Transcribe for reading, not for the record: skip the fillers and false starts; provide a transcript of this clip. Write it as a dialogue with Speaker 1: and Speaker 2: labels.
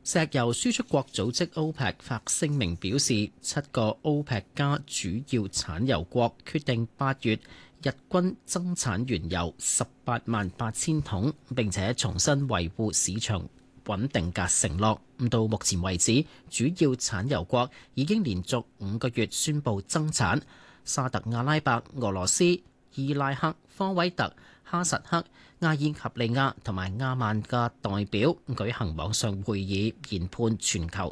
Speaker 1: 石油輸出國組織 OPEC 發聲明表示，7個 OPEC 加主要產油國決定8月日均增產原油188000桶，並且重新維護市場穩定嘅承諾。到目前為止，主要產油國已經連續5個月宣布增產。沙特阿拉伯、俄羅斯、伊拉克、科威特、哈薩克、阿爾及利亞同埋阿曼嘅代表舉行網上會議，研判全球